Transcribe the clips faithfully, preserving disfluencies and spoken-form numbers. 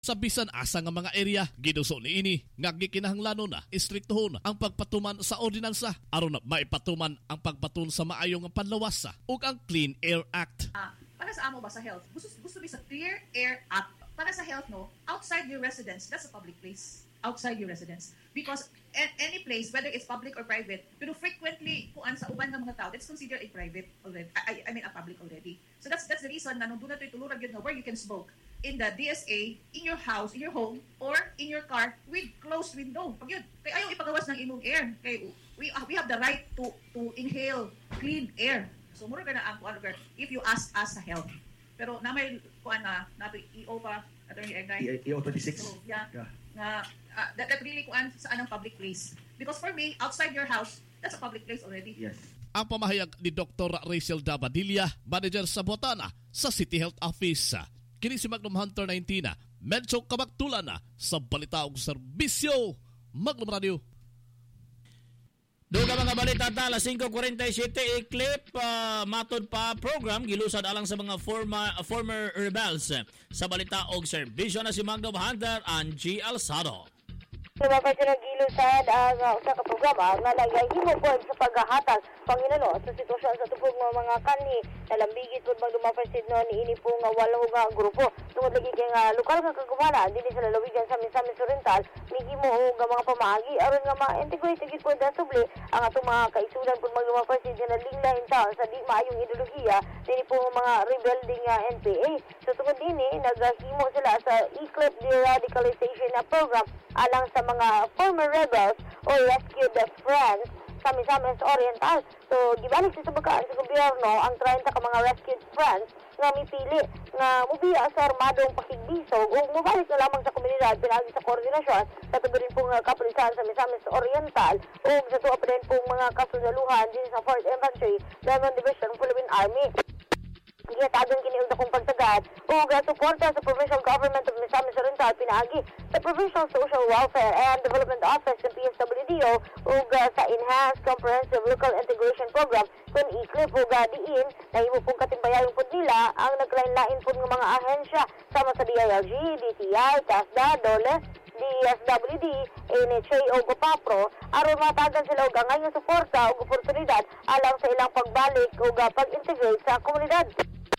Sa bisan asa nga mga area, ginuso ni ini nga gikinahanglanon na istriktohon ang pagpatuman sa ordinansa aron na maipatuman ang pagpatun sa maayong panlawasa ug ang Clean Air Act. Uh, para sa amo ba sa health? Gusto gusto bi sa Clear Air Act. Para sa health no, outside your residence, that's a public place. Outside your residence. Because a- any place, whether it's public or private, pero frequently kuan sa uban ng mga tao, that's considered a private already. I, I mean a public already. So that's that's the reason na nung doon na ito'y tuluran yun na where you can smoke. In the D S A, in your house, in your home, or in your car with closed window. Pag yun, kaya ayaw ipagawas ng imong air. Kaya we, we have the right to to inhale clean air. So, mura ka na ang kuan lugar if you ask us sa health. Pero na may kuan na, nato E O pa, Attorney Egay. E O twenty-six. So, yeah, yeah. Na, uh, that, that really kuan sa anong public place. Because for me, outside your house, that's a public place already. Yes. Ang pamahayag ni Doctor Rachel Dabadilla, manager sa Botana sa City Health Office. Kini si Magnum Hunter nineteen na medyo kabaktulan na sa balita og serbisyo. Magnum Radio. Duga mga balita ta, alas five forty-seven i-clip uh, matod pa program gilusad alang sa mga former, uh, former rebels sa balita og serbisyo na si Magnum Hunter Angie Alzado. Sumapay sa nagilusad ang uh, usa ka programa nga nagahimo po sa paghahatag Panginoon sa sitwasyon sa tubog ng mga kanhi na lambigit po magdumapersid no ni ini po nga walo nga grupo tungod lagi kay nga lokal nga kagumana dinhi sa lalawigan sa Misamis Oriental mihimo og mga pamaagi aron nga ma-integrate gid po da subli ang atong mga kaisulan po magdumapersid nga linglahin taon sa di maayong ideolohiya dinhi po mga rebuilding nga N P A. So tungod dinhi nagahimo sila sa E-Clip de-radicalization na program alang sa mga former rebels o rescued friends sa Misamis Oriental. So, gibalik sa sabagaan sa gobyerno ang thirty ka mga rescued friends nga mipili nga mubiya sa armadong pakigbisog o mubalik na lamang sa komunidad pinagi sa koordinasyon sa tuburin pong uh, kapulisan sa Misamis Oriental o sa tuwa pa rin pong mga kasunaluhan din sa fourth Infantry Diamond Division Philippine Army. Giyatagan kini og dakong pagtagad ug suporta sa Provincial Government of Misamis Oriental pinaagi sa Provincial Social Welfare and Development Office ng P S W D O ug uh, sa Enhanced Comprehensive Local Integration Program kun i-clip ug uh, diin nahimo pong katimbayayong pud nila ang naglain-lain pud nga mga ahensya sama sa D I L G, D T I, TASDA, DOLE, D S W D, N H A o GOPAPRO aron matagan sila og angay nga suporta ug oportunidad alang sa ilang pagbalik ug uh, pag-integrate sa komunidad.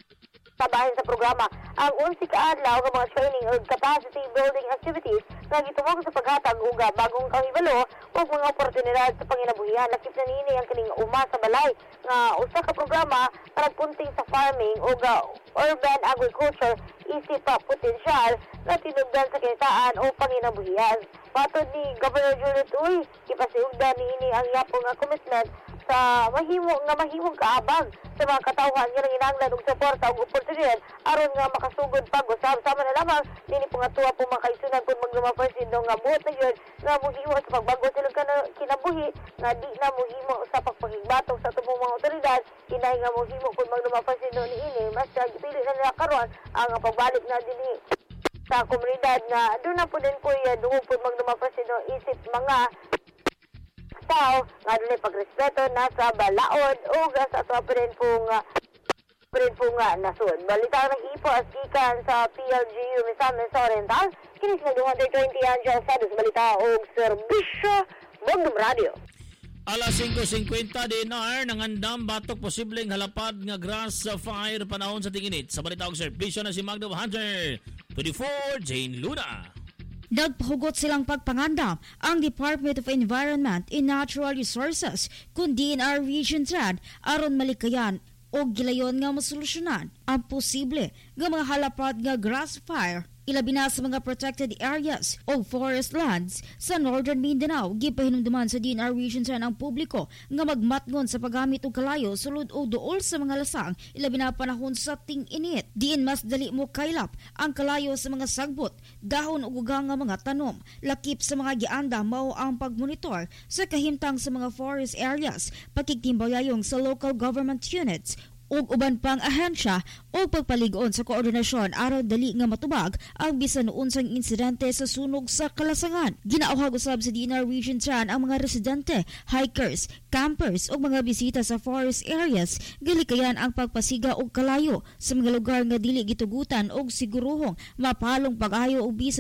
Sabahin sa programa ang unsi ka adlaw nga mga training ug capacity building activities nga gituwag sa paghatag og bagong kahibalo ug mga oportunidad sa panginabuhian. Lakip na niini ang kining uma sa balay nga usa ka programa nga nagpunting sa farming ug uh, urban agriculture isip pa potensyal nga tinugdan sa kinataan o panginabuhian. Patod ni Governor Juliet Uy, ipasiugdan niini ang yapong uh, commitment sa mahimo nga mahimong kaabag sa mga katawhan nga nanginahanglan og suporta ug oportunidad aron nga makasugod pag usab sama na lamang nini pangatuwa po makaisunan pud maglumapersid nga buot na gyud nga mohimo sa pagbago sila kana kinabuhi nga di na mohimo sa pagpakigbatong sa tubong mga otoridad inay nga mohimo pud maglumapersid niini mas gipili na nila karon ang pagbalik na dinhi sa komunidad nga doon na po din po yan doon po maglumapersid isip mga tao nga doon ay pagrespeto na sa balaod o sa ato pa rin pong pa rin pong nasun. Balita ng ipo as gikan sa P L G U Misamis Oriental. Kinis na two twenty Angel Sados balita o serbisyo Magnum Radio. Alas five fifty din na nangandam batok posibleng halapad nga grass fire panahon sa tinginit. Sa balita og serbisyo na si Magnum Hunter twenty-four Jane Luna. Nagpahugot silang pagpangandam ang Department of Environment and Natural Resources kundi ang Region ten aron malikayan o gilayon nga masolusyonan ang posible nga mga halapad nga grass fire ilabi na sa mga protected areas o forest lands sa Northern Mindanao. Gipahinumduman sa D N R Region ten ang publiko nga magmatngon sa paggamit og kalayo sulod o duol sa mga lasang ilabi na panahon sa ting-init. Diin mas dali mo kaylap ang kalayo sa mga sagbot, dahon ug ugang nga mga tanom. Lakip sa mga gianda mao ang pagmonitor sa kahimtang sa mga forest areas, pakigtimbayayong sa local government units ug uban pang ahensya o pagpaligon sa koordinasyon aron dali nga matubag ang bisan unsang insidente sa sunog sa kalasangan. Ginauhag usab sa D N R Region ten ang mga residente, hikers, campers ug mga bisita sa forest areas galikayan ang pagpasiga og kalayo sa mga lugar nga dili gitugutan og siguruhong mapalong pag-ayo og bisan